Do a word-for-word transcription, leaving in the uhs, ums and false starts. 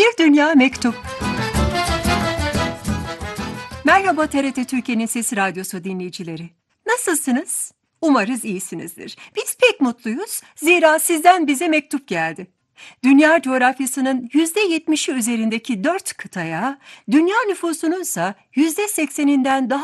Bir Dünya Mektup. Merhaba T R T Türkiye'nin Sesi Radyosu dinleyicileri. Nasılsınız? Umarız iyisinizdir. Biz pek mutluyuz. Zira sizden bize mektup geldi. Dünya coğrafyasının yüzde yetmişi üzerindeki dört kıtaya, dünya nüfusunun ise yüzde sekseninden daha